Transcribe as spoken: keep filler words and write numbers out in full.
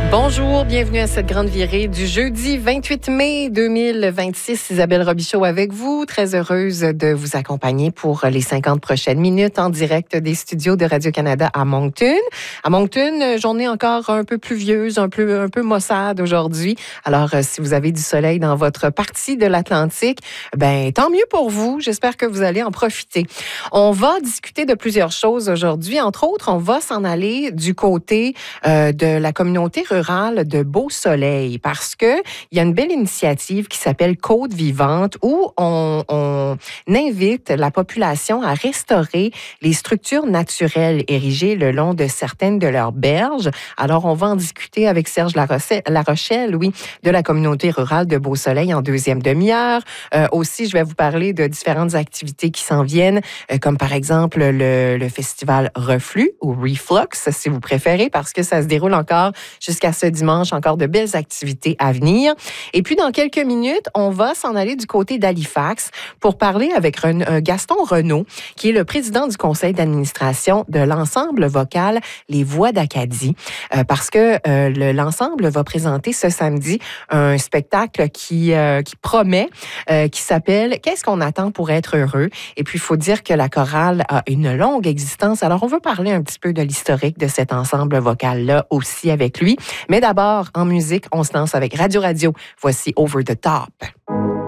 Bonjour, bienvenue à cette grande virée du jeudi vingt-huit mai deux mille vingt-six. Isabelle Robichaud avec vous, très heureuse de vous accompagner pour les cinquante prochaines minutes en direct des studios de Radio-Canada à Moncton. À Moncton, journée encore un peu pluvieuse, un peu, un peu maussade aujourd'hui. Alors, si vous avez du soleil dans votre partie de l'Atlantique, ben tant mieux pour vous. J'espère que vous allez en profiter. On va discuter de plusieurs choses aujourd'hui. Entre autres, on va s'en aller du côté euh, de la communauté rurale de Beau-Soleil parce que il y a une belle initiative qui s'appelle Côte vivante où on, on invite la population à restaurer les structures naturelles érigées le long de certaines de leurs berges. Alors, on va en discuter avec Serge Larochelle, oui, de la communauté rurale de Beau-Soleil en deuxième demi-heure. Euh, aussi, je vais vous parler de différentes activités qui s'en viennent, euh, comme par exemple le, le festival Reflux ou Reflux, si vous préférez, parce que ça se déroule encore jusqu'à ce dimanche, encore de belles activités à venir. Et puis, dans quelques minutes, on va s'en aller du côté d'Halifax pour parler avec Ren- Gaston Renaud, qui est le président du conseil d'administration de l'ensemble vocal Les Voix d'Acadie, euh, parce que euh, le, l'ensemble va présenter ce samedi un spectacle qui, euh, qui promet, euh, qui s'appelle « Qu'est-ce qu'on attend pour être heureux ?» Et puis, il faut dire que la chorale a une longue existence. Alors, on veut parler un petit peu de l'historique de cet ensemble vocal-là aussi avec lui. Mais d'abord, en musique, on se lance avec Radio Radio. Voici Over the Top.